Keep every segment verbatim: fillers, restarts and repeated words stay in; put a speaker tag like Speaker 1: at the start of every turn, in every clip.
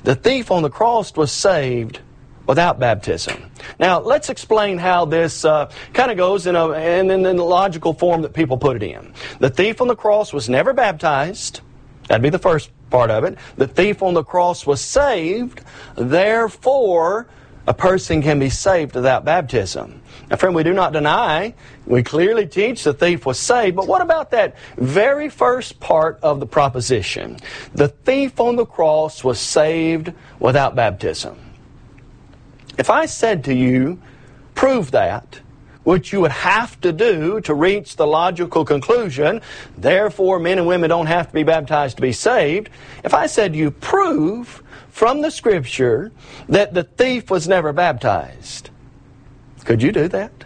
Speaker 1: The thief on the cross was saved without baptism. Now, let's explain how this uh, kind of goes in, a, in, in the logical form that people put it in. The thief on the cross was never baptized. That'd be the first part of it. The thief on the cross was saved. Therefore, a person can be saved without baptism. Now, friend, we do not deny, we clearly teach the thief was saved, but what about that very first part of the proposition? The thief on the cross was saved without baptism. If I said to you, prove that, which you would have to do to reach the logical conclusion, therefore men and women don't have to be baptized to be saved. If I said to you, prove from the Scripture that the thief was never baptized, could you do that?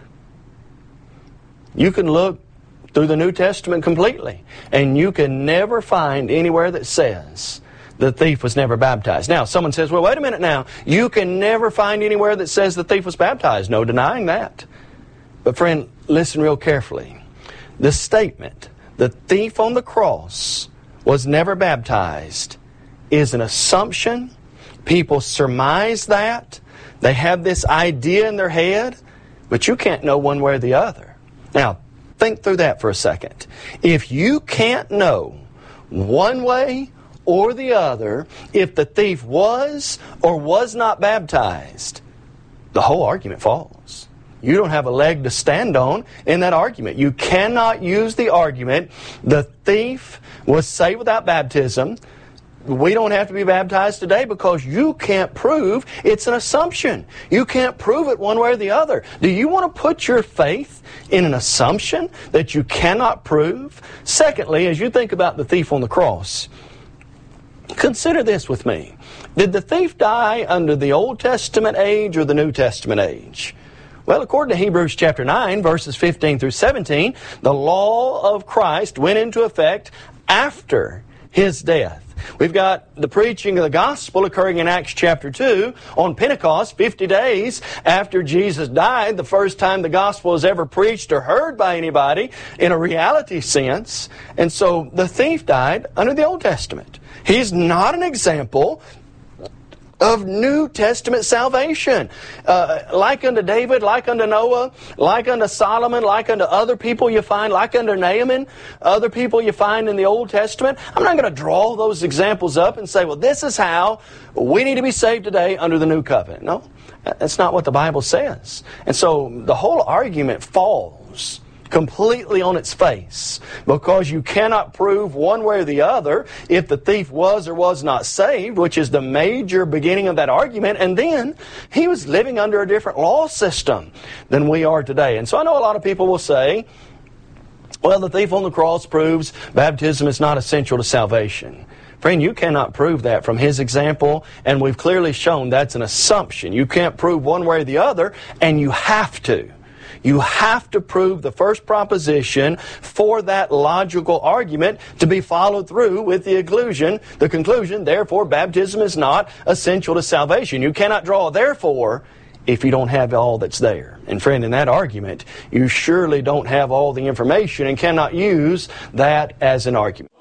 Speaker 1: You can look through the New Testament completely, and you can never find anywhere that says the thief was never baptized. Now, someone says, well, wait a minute now. You can never find anywhere that says the thief was baptized. No denying that. But friend, listen real carefully. The statement, the thief on the cross was never baptized, is an assumption. People surmise that. They have this idea in their head, but you can't know one way or the other. Now, think through that for a second. If you can't know one way or the other if the thief was or was not baptized, the whole argument falls. You don't have a leg to stand on in that argument. You cannot use the argument, the thief was saved without baptism, we don't have to be baptized today, because you can't prove it's an assumption. You can't prove it one way or the other. Do you want to put your faith in an assumption that you cannot prove? Secondly, as you think about the thief on the cross, consider this with me. Did the thief die under the Old Testament age or the New Testament age? Well, according to Hebrews chapter nine, verses fifteen through seventeen, the law of Christ went into effect after His death. We've got the preaching of the gospel occurring in Acts chapter two on Pentecost, fifty days after Jesus died, the first time the gospel was ever preached or heard by anybody in a reality sense. And so the thief died under the Old Testament. He's not an example of New Testament salvation. Uh, like unto David, like unto Noah, like unto Solomon, like unto other people you find, like unto Naaman, other people you find in the Old Testament. I'm not going to draw those examples up and say, well, this is how we need to be saved today under the New Covenant. No, that's not what the Bible says. And so the whole argument falls completely on its face, because you cannot prove one way or the other if the thief was or was not saved, which is the major beginning of that argument. And then he was living under a different law system than we are today. And so I know a lot of people will say, well, the thief on the cross proves baptism is not essential to salvation. Friend, you cannot prove that from his example, and we've clearly shown that's an assumption. You can't prove one way or the other, and you have to. You have to prove the first proposition for that logical argument to be followed through with the conclusion, the conclusion, therefore, baptism is not essential to salvation. You cannot draw a therefore if you don't have all that's there. And friend, in that argument, you surely don't have all the information and cannot use that as an argument.